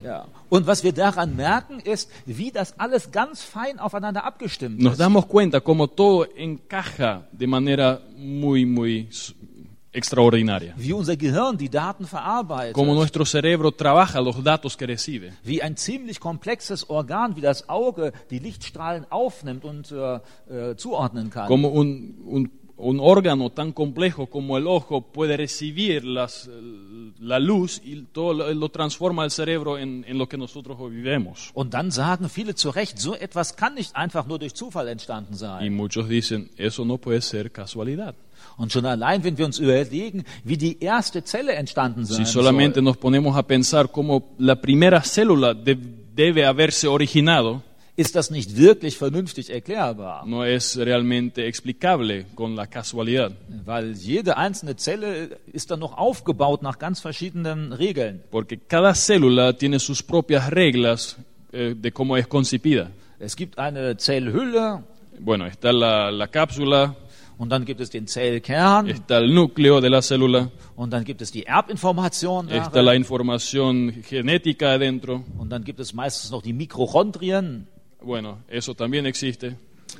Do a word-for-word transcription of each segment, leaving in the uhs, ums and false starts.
Ja. Und was wir daran merken, ist, wie das alles ganz fein aufeinander abgestimmt Nos ist. damos cuenta cómo todo encaja de manera muy, muy extraordinaria. Wie unser Gehirn die Daten verarbeitet. Cómo nuestro cerebro trabaja los datos que recibe. Wie ein ziemlich komplexes Organ wie das Auge die Lichtstrahlen aufnimmt und äh, äh, zuordnen kann. Como un, un, un órgano tan complejo como el ojo puede recibir las, la luz y todo lo, lo transforma el cerebro en, en lo que nosotros hoy vivimos. Und dann sagen viele zu Recht, so etwas kann nicht einfach nur durch Zufall entstanden Y sein. muchos dicen, eso no puede ser casualidad. Und schon allein, wenn wir uns überlegen, wie die erste Zelle entstanden sein Si solamente soll, nos ponemos a pensar cómo la primera célula de, debe haberse originado, ist das nicht wirklich vernünftig erklärbar. no es realmente explicable con la casualidad. Weil jede einzelne Zelle ist dann noch aufgebaut nach ganz verschiedenen Regeln. Porque cada célula tiene sus propias reglas eh, de cómo es concebida. Es gibt eine Zellhülle Bueno, está la, la cápsula, und dann gibt es den Zellkern está el núcleo de la célula, und dann gibt es die Erbinformation está la darin, información genética adentro. und dann gibt es meistens noch die Mitochondrien. Bueno, eso también existe.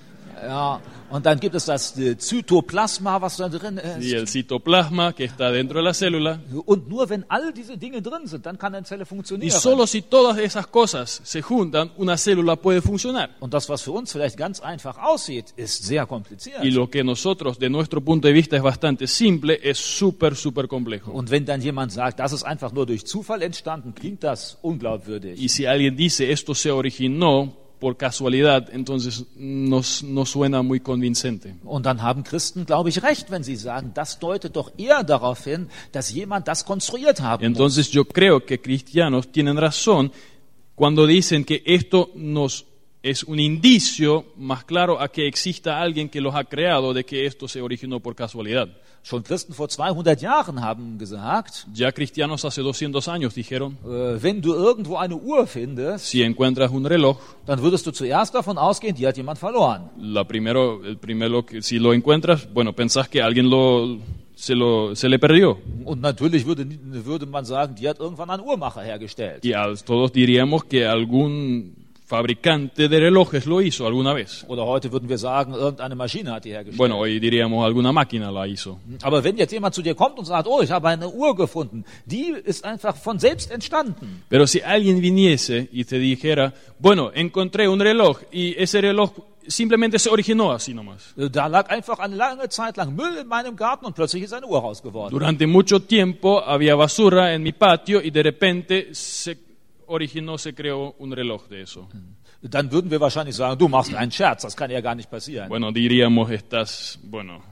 Ja, und dann gibt es das äh, Zytoplasma, was da drin ist. Y el citoplasma que está dentro de la célula. Und nur wenn all diese Dinge drin sind, dann kann eine Zelle Y funktionieren. solo si todas esas cosas se juntan, una célula puede funcionar. Und das, was für uns vielleicht ganz einfach aussieht, ist sehr kompliziert. Y lo que nosotros, de nuestro punto de vista, es bastante simple, es súper, súper complejo. Und wenn dann jemand sagt, das ist einfach nur durch Zufall entstanden, klingt das unglaubwürdig. Y si alguien dice esto se originó por casualidad, entonces no, no suena muy convincente. Und dann haben Christen, glaube ich, recht, wenn sie sagen, das deutet doch eher darauf hin, dass jemand das konstruiert haben muss. Entonces yo creo que cristianos tienen razón cuando dicen que esto nos es un indicio más claro a que exista alguien que los ha creado de que esto se originó por casualidad. Schon Christen vor zweihundert Jahren haben gesagt, Ya cristianos hace doscientos años dijeron, äh, wenn du irgendwo eine Uhr findest, si encuentras un reloj, dann würdest du zuerst davon ausgehen, die hat jemand verloren. la primero, el primero que si lo encuentras, bueno, pensás que alguien lo se lo se le perdió. Und natürlich würde, würde man sagen, die hat irgendwann ein Uhrmacher hergestellt. Y a todos diríamos que algún fabricante de relojes lo hizo alguna vez. Oder heute würden wir sagen, irgendeine Maschine hat die hergestellt. Bueno, hoy diríamos alguna máquina la hizo. Aber wenn jetzt jemand zu dir kommt und sagt, oh, ich habe eine Uhr gefunden, die ist einfach von selbst entstanden. Pero si alguien viniese y te dijera, bueno, encontré un reloj y ese reloj simplemente se originó así nomás. Da lag einfach eine lange Zeit lang Müll in meinem Garten und plötzlich ist eine Uhr raus geworden. Durante mucho tiempo había basura en mi patio y de repente se originó, se creó un reloj de eso. Dann würden wir wahrscheinlich sagen, du machst einen Scherz, das kann ja gar nicht passieren. Bueno, diríamos, estás, bueno,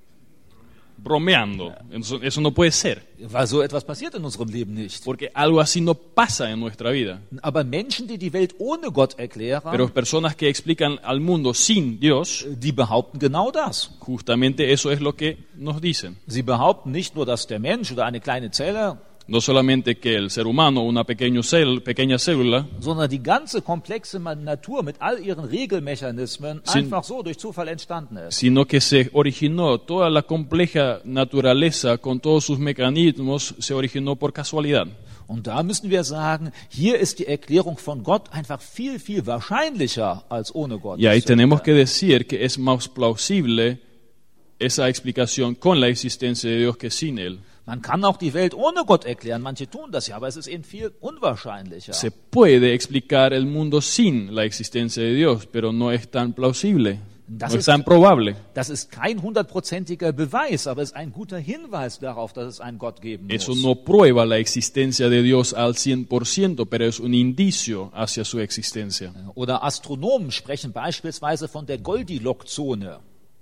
bromeando. Eso, eso no puede ser. Weil so etwas passiert in unserem Leben nicht. Porque algo así no pasa en nuestra vida. Aber Menschen, die die Welt ohne Gott erklären, Pero personas que explican al mundo sin Dios, die behaupten genau das. justamente eso es lo que nos dicen. Sie behaupten nicht nur, dass der Mensch oder eine kleine Zelle, No solamente que el ser humano, una pequeño cel, pequeña célula, sondern die ganze komplexe Natur mit all ihren Regelmechanismen Sin- einfach so durch Zufall entstanden ist. sino que se originó toda la compleja naturaleza con todos sus mecanismos, se originó por casualidad. Und da müssen wir sagen, hier ist die Erklärung von Gott einfach viel, viel wahrscheinlicher als ohne Gott. Y ahí tenemos que decir que es más plausible esa explicación con la existencia de Dios que sin Él. Man kann auch die Welt ohne Gott erklären, manche tun das ja, aber es ist eben viel unwahrscheinlicher. Se puede explicar el mundo sin la existencia de Dios, pero no es tan plausible, Das no es ist- tan probable. Das ist kein hundertprozentiger Beweis, aber es ist ein guter Hinweis darauf, dass es einen Gott geben muss. Eso no prueba la existencia de Dios al cien por ciento, pero es un indicio hacia su existencia. Oder Astronomen sprechen beispielsweise von der Goldilocks-Zone.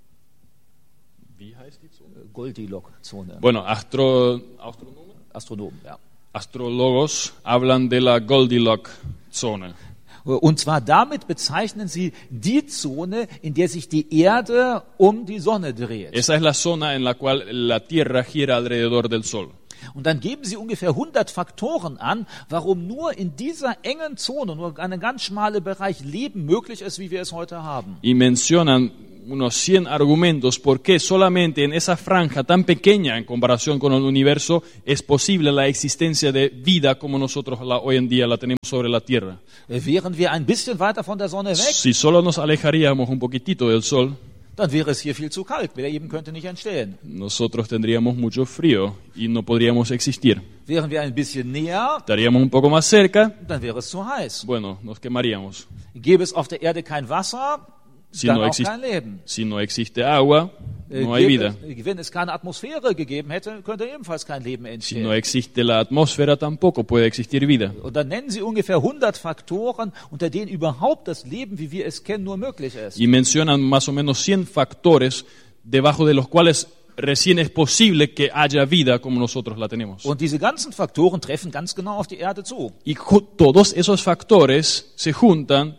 Wie heißt die Zone? Goldilocks-Zone. Bueno, astro, astronomen- Astronomen, ja. astrólogos hablan de la Goldilocks-Zone. Und zwar damit bezeichnen sie die Zone, in der sich die Erde um die Sonne dreht. Esa es la zona en la cual la Tierra gira alrededor del Sol. Und dann geben sie ungefähr hundert Faktoren an, warum nur in dieser engen Zone, nur ein ganz schmaler Bereich Leben möglich ist, wie wir es heute haben. Y mencionan unos cien argumentos por qué solamente en esa franja tan pequeña en comparación con el universo es posible la existencia de vida como nosotros la, hoy en día la tenemos sobre la Tierra. Wären wir ein bisschen weiter von der Sonne weg, Si solo nos alejaríamos un poquitito del Sol, dann wäre es hier viel zu kalt. Leben könnte nicht entstehen. nosotros tendríamos mucho frío y no podríamos existir. Wären wir ein bisschen näher, Estaríamos un poco más cerca, dann wäre es zu heiß. bueno, nos quemaríamos. Gäbe es auf der Erde kein Wasser, Si dann no, auch exist- kein Leben. si no existe agua, Äh, no hay gäbe, vida. wenn es keine Atmosphäre gegeben hätte, könnte ebenfalls kein Leben Si entstehen. no existe la atmósfera, tampoco puede existir vida. Und dann nennen Sie ungefähr hundert Faktoren, unter denen überhaupt das Leben, wie wir es kennen, nur möglich ist. Y mencionan más o menos cien factores debajo de los cuales recién es posible que haya vida como nosotros la tenemos. Und diese ganzen Faktoren treffen ganz genau auf die Erde zu. Y ju- todos esos factores se juntan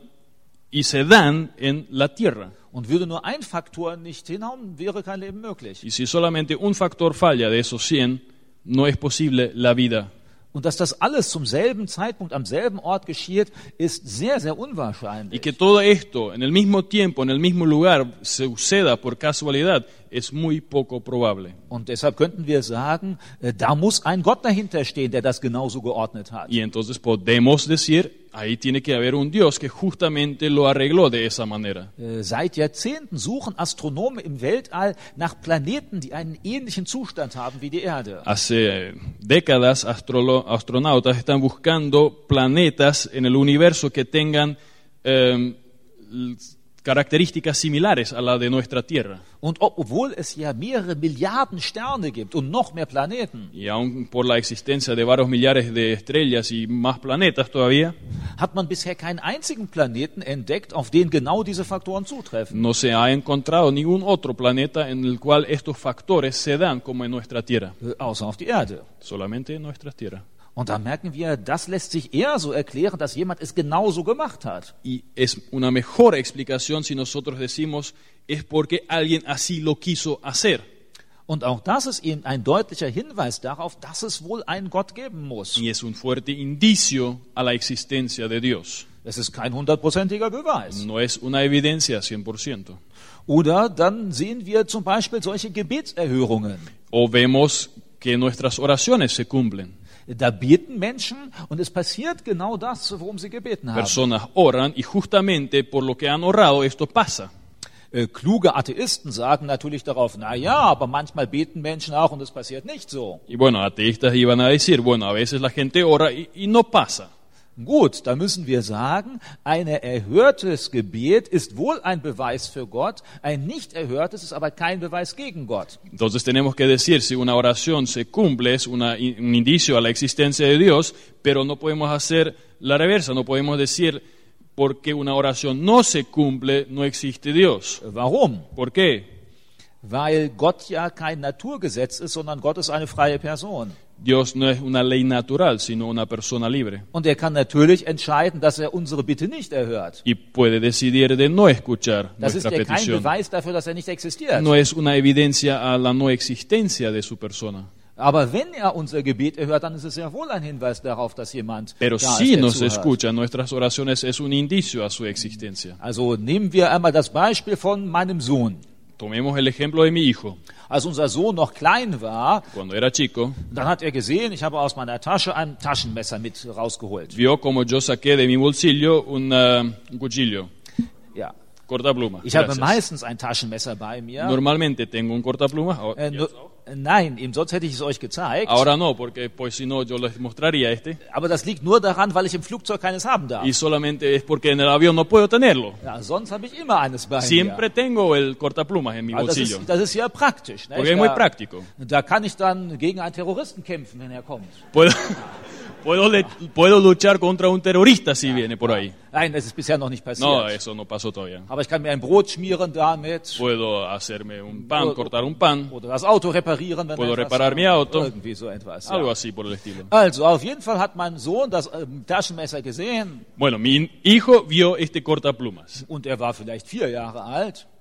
y se dan en la Tierra. Und würde nur ein Faktor nicht hinhauen, wäre kein Leben möglich. Y si solamente un factor falla de esos cien, no es posible la vida. Und dass das alles zum selben Zeitpunkt am selben Ort geschieht, ist sehr, sehr Y unwahrscheinlich. que todo esto en el mismo tiempo, en el mismo lugar, se suceda por casualidad, es muy poco probable. Und deshalb könnten wir sagen, äh, da muss ein Gott dahinter stehen, der das genauso geordnet hat. Y entonces podemos decir, ahí tiene que haber un Dios que justamente lo arregló de esa manera. Äh, Seit Jahrzehnten suchen Astronomen im Weltall nach Planeten, die einen ähnlichen Zustand haben wie die Erde. Hace décadas astrolo- astronautas están buscando planetas en el universo que tengan eh, l- características similares a la de nuestra Tierra. Und ob, obwohl es ja mehrere Milliarden Sterne gibt und noch mehr Planeten, Y aún por la existencia de varios millares de estrellas y más planetas todavía, hat man bisher keinen einzigen Planeten entdeckt, auf den genau diese Faktoren zutreffen. no se ha encontrado ningún otro planeta en el cual estos factores se dan como en nuestra Tierra, Äh, Außer auf die Erde. solamente en nuestra Tierra. Und da merken wir, das lässt sich eher so erklären, dass jemand es genauso gemacht hat. Y es una mejor explicación si nosotros decimos es porque alguien así lo quiso hacer. Und auch das ist eben ein deutlicher Hinweis darauf, dass es wohl einen Gott geben muss. Y es un fuerte indicio a la existencia de Dios. Es ist kein hundertprozentiger Beweis. No es una evidencia cien por ciento. Oder dann sehen wir zum Beispiel solche Gebetserhörungen. O vemos que nuestras oraciones se cumplen. Da beten Menschen und es passiert genau das, worum sie gebeten haben. Personas oran y justamente por lo que han orado esto pasa. Äh, Kluge Atheisten sagen natürlich darauf, na ja, aber manchmal beten Menschen auch und es passiert nicht so. Y bueno, ateístas iban a decir, bueno, a veces la gente ora y, y no pasa. Gut, da müssen wir sagen, ein erhörtes Gebet ist wohl ein Beweis für Gott, ein nicht erhörtes ist aber kein Beweis gegen Gott. Entonces tenemos que decir, si una oración se cumple, es una- un indicio a la existencia de Dios, pero no podemos hacer la reversa, no podemos decir, porque una oración no se cumple, no existe Dios. Warum? ¿Por qué? Weil Gott ja kein Naturgesetz ist, sondern Gott ist eine freie Person. Dios no es una ley natural, sino una persona libre. Und er kann natürlich entscheiden, dass er unsere Bitte nicht erhört. Y puede decidir de no escuchar Das ist nuestra ja kein petición. Beweis dafür, dass er nicht existiert. No es una evidencia a la no existencia de su persona. Aber wenn er unser Gebet erhört, dann ist es ja wohl ein Hinweis darauf, dass jemand Pero da si ist, der nos zuhört. escucha nuestras oraciones, es un indicio a su existencia. Also nehmen wir einmal das Beispiel von meinem Sohn. Tomemos el ejemplo de mi hijo. Als unser Sohn noch klein war, Cuando era chico, dann hat er gesehen, ich habe aus meiner Tasche ein Taschenmesser mit rausgeholt. vio como yo saqué de mi bolsillo una- un cuchillo, Ja. cortapluma. Ich habe Gracias. meistens ein Taschenmesser bei mir. Normalmente tengo un cortapluma. Ahora, Äh, nur, nein, eben sonst hätte ich es euch gezeigt. ahora no, porque pues si no yo les mostraría este. Aber das liegt nur daran, weil ich im Flugzeug keines haben darf. Y solamente es porque en el avión no puedo tenerlo. Ja, sonst habe ich immer eines bei Siempre mir. tengo el cortaplumas en mi Also das, bolsillo. ist, das ist ja praktisch. Ne? Porque es muy Da, práctico. da kann ich dann gegen einen Terroristen kämpfen, wenn er kommt. Puedo, puedo, le- puedo luchar contra un terrorista si viene por ahí. Nein, das ist bisher noch nicht passiert. No, eso no pasó todavía. Aber ich kann mir ein Brot schmieren damit. Puedo hacerme un pan, cortar un pan, Oder das Auto reparieren, wenn Puedo etwas- reparar mi auto. Irgendwie so etwas. Ja. algo así por el estilo. Also, auf jeden Fall hat mein Sohn das ähm, Taschenmesser gesehen Bueno, mi hijo vio este cortaplumas und er war vielleicht vier Jahre alt.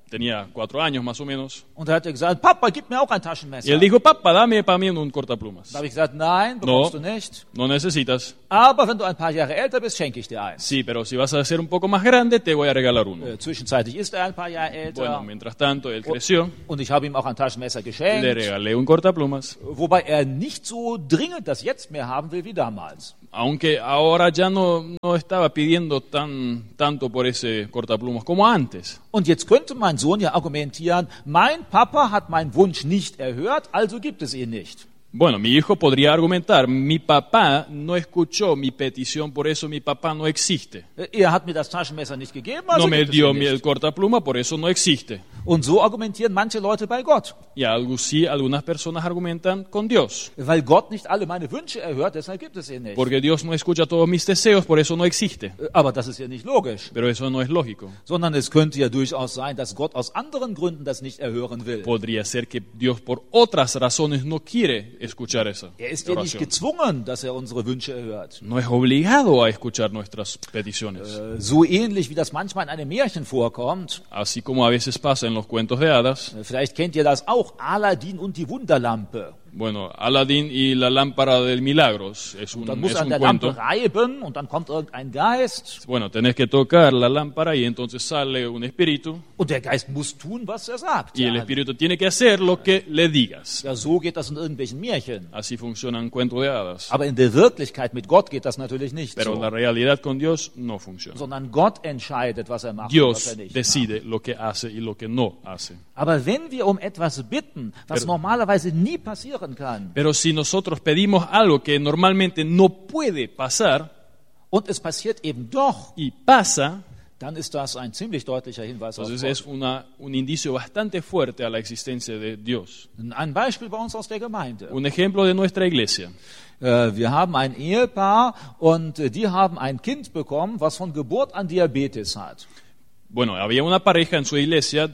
tenía cuatro años más o menos. Und er hat gesagt, Papa, gib mir auch ein Y Taschenmesser. él dijo, papá, dame para mí un cortaplumas. Da habe ich gesagt, nein, No, bekommst du nicht. no necesitas. Aber wenn du ein paar Jahre älter bist, schenke ich dir eins. Sí, pero si vas a ser un poco más grande, te voy a regalar uno. Äh, Zwischenzeitlich ist er ein paar Jahre Bueno, älter. mientras tanto, él creció, Und ich habe ihm auch ein Taschenmesser le geschenkt. regalé un cortaplumas. Wobei er nicht so dringend das jetzt mehr haben will wie damals. Aunque ahora ya no, no estaba pidiendo tan, tanto por ese cortaplumas como antes. Und jetzt könnte mein Sohn ja argumentieren, mein Papa hat meinen Wunsch nicht erhört, also gibt es ihn nicht. Bueno, mi hijo podría argumentar, mi papá no escuchó mi petición, por eso mi papá no existe. Er hat mir das Taschenmesser nicht gegeben, also No me gibt es dio ihn mi- el nicht. cortapluma, por eso no existe. Und so argumentieren manche Leute bei Gott. Y algo sí, algunas personas argumentan con Dios. Weil Gott nicht alle meine Wünsche erhört, deshalb gibt es ihn nicht. Porque Dios no escucha todos mis deseos, por eso no existe. Aber das ist ja nicht logisch. Pero eso no es lógico. Sondern es könnte ja durchaus sein, dass Gott aus anderen Gründen das nicht erhören will. Podría ser que Dios por otras razones no quiere escuchar esa Er ist ja nicht oración. gezwungen, dass er unsere Wünsche erhört. No es obligado a escuchar nuestras peticiones. Äh, So ähnlich wie das manchmal in einem Märchen vorkommt. Así como a veces pasa en los cuentos de hadas. Äh, Vielleicht kennt ihr das auch, Aladdin und die Wunderlampe. Bueno, Aladín y la lámpara del milagros es un, Dann muss es er an un der Lampe cuento. reiben und dann kommt irgendein Geist. Bueno, tenés que tocar la lámpara y entonces sale un espíritu Und der Geist muss tun, was er sagt. y el Ja, espíritu tiene que hacer lo que le digas. ja, so geht das in irgendwelchen Märchen. Así funcionan cuentos de hadas. Aber in der Wirklichkeit mit Gott geht das natürlich nicht Pero so. la realidad con Dios no funciona. Sondern Gott entscheidet, was er macht und was Dios er nicht macht. decide lo que hace y lo que no hace. Aber wenn wir um etwas bitten, was Pero- normalerweise nie passieren kann, Pero si nosotros pedimos algo que normalmente no puede pasar und es passiert eben doch, y pasa, dann ist das ein ziemlich deutlicher Hinweis auf entonces Gott. es una, un indicio bastante fuerte a la existencia de Dios. Ein Beispiel bei uns aus der Gemeinde. Un ejemplo de nuestra iglesia. Äh, Wir haben ein Ehepaar und äh, die haben ein Kind bekommen, was von Geburt an Diabetes hat. Bueno, había una pareja en su iglesia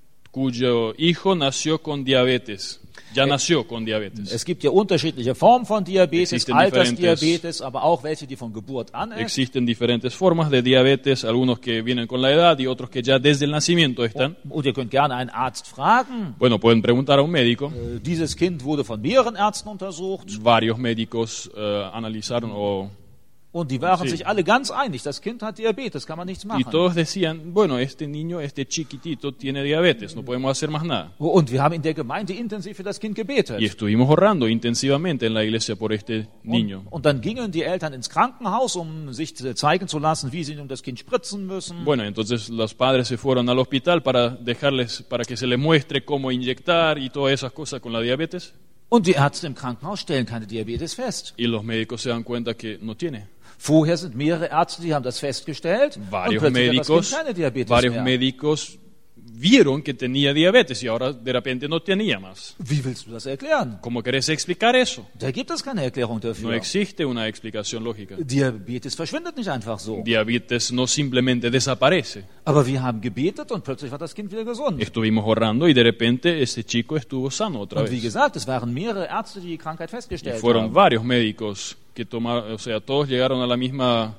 cuyo hijo nació con diabetes. Ya nació con diabetes. Es gibt ja unterschiedliche Formen von Diabetes, Existen Altersdiabetes, aber auch welche, die von Geburt an ist. Existen diferentes formas de diabetes, algunos que vienen con la edad y otros que ya desde el nacimiento están. Und ihr könnt gerne einen Arzt fragen. Bueno, pueden preguntar a un médico. Äh, Dieses Kind wurde von mehreren Ärzten untersucht Varios médicos eh, analizaron o, und die waren Sí. sich alle ganz einig, das Kind hat Diabetes, kann man nichts y machen. todos decían, bueno, este niño, este chiquitito tiene diabetes, no podemos hacer más nada. Und wir haben in der Gemeinde intensiv für das Kind gebetet. Y estuvimos orando intensivamente en la iglesia por este niño. Und, und dann gingen die Eltern ins Krankenhaus, um sich zeigen zu lassen, wie sie nun das Kind spritzen müssen. Bueno, entonces los padres se fueron al hospital para dejarles, para que se les muestre cómo inyectar y todas esas cosas con la diabetes. Und die Ärzte im Krankenhaus stellen keine Diabetes fest. Y los médicos se dan cuenta que no tiene. Vorher sind mehrere Ärzte, die haben das festgestellt. Varios und plötzlich hat das Kind médicos, keine Diabetes varios mehr. médicos vieron que tenía diabetes y ahora de repente no tenía más. Wie willst du das erklären? ¿Cómo querés explicar eso? Da gibt es keine Erklärung No dafür. existe una explicación lógica. Diabetes verschwindet nicht einfach so. Diabetes no simplemente desaparece. Aber wir haben gebetet und plötzlich war das Kind wieder gesund. Estuvimos orando y de repente ese chico estuvo sano otra Und wie vez. gesagt, es waren mehrere Ärzte, die die Krankheit Y festgestellt fueron haben. varios médicos que tomaron, o sea, todos llegaron a la misma,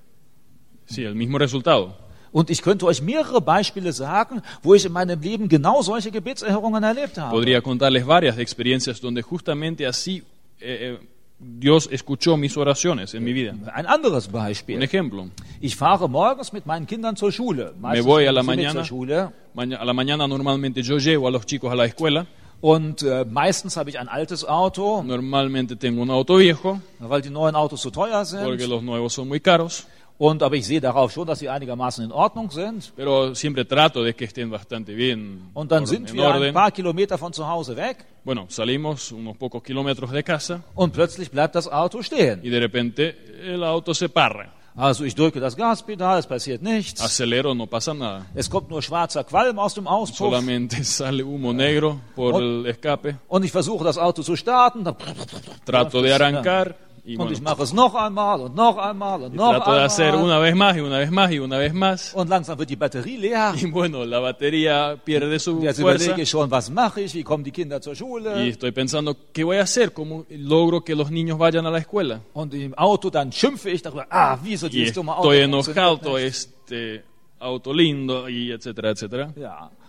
sí, el mismo resultado. Und ich könnte euch mehrere Beispiele sagen, wo ich in meinem Leben genau solche Gebetserhörungen erlebt habe. Podría contarles varias experiencias donde justamente así eh, eh, Dios escuchó mis oraciones en mi vida. Ein anderes Un Beispiel. ejemplo, Ich fahre morgens mit meinen Kindern zur Schule. Meistens voy a la sind sie mit mañana. zur Schule. maña- a la mañana normalmente yo llevo a los chicos a la escuela. Und äh, meistens habe ich ein altes Auto, Normalmente tengo un auto viejo weil die neuen Autos zu teuer porque sind. los nuevos son muy caros, Und aber ich sehe darauf schon, dass sie einigermaßen in Ordnung sind. pero siempre trato de que estén bastante bien Und dann or- sind en wir ein orden. paar Kilometer von zu Hause weg Bueno, salimos unos pocos kilómetros de casa und plötzlich bleibt das Auto stehen. y de repente el auto se parra. Also ich drücke das Gaspedal, es passiert nichts. Acelero, no pasa nada. Es kommt nur schwarzer Qualm aus dem Auspuff. Solamente sale humo negro por Und- el escape. Und ich versuche das Auto zu starten. Dann Trato de arrancar y Und ich bueno, mache es noch einmal und noch einmal und noch trato de hacer einmal. una vez más y una vez más y una vez más. Und langsam wird die Batterie leer. Y bueno, la batería pierde su Jetzt fuerza überlege ich schon, was mache ich, wie kommen die Kinder zur y Schule. estoy pensando, ¿qué voy a hacer? ¿Cómo logro que los niños vayan a la escuela? Und im Auto dann schimpfe ich darüber, ah, wieso Y dieses dumme Auto estoy funktioniert enojado, nicht. este auto lindo y etcétera, etcétera. Ja.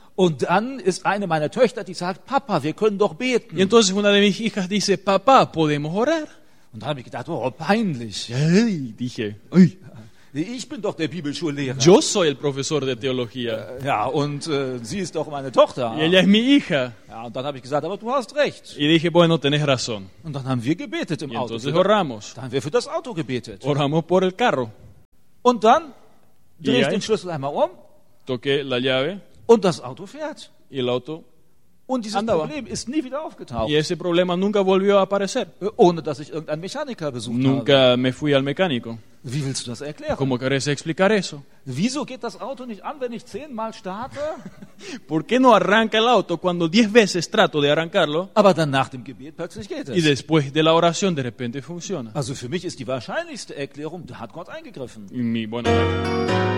Und dann ist eine meiner Töchter, die sagt, Papa, wir können doch beten. Y entonces una de mis hijas dice, papá, ¿podemos orar? Und da habe ich gedacht, oh, peinlich. Ay, dije, ay, Ich bin doch der Bibelschullehrer. yo soy el profesor de teología Ja, und äh, sie ist doch meine Tochter. y ella es mi hija. Ja, und dann habe ich gesagt, aber du hast recht. Y dije, bueno, tenés razón. Und dann haben wir gebetet im Y Auto. entonces oramos. Dann haben wir für das Auto gebetet. Oramos por el carro. Und dann drehe ich Ja. den Schlüssel einmal um Toqué la llave und das Auto fährt. y el auto. Und dieses Andaba. Problem ist nie wieder aufgetaucht, Y ese problema nunca volvió a aparecer. ohne dass ich irgendeinen Mechaniker besucht habe. Nunca me fui al mecánico. Wie willst du das erklären? ¿Cómo querés explicar eso? Wieso geht das Auto nicht an, wenn ich zehnmal starte, ¿Por qué no arranca el auto cuando diez veces trato de arrancarlo aber dann nach dem Gebet plötzlich geht y es? después de la oración de repente funciona? Also für mich ist die wahrscheinlichste Erklärung, da hat Gott eingegriffen. Y mi, bueno,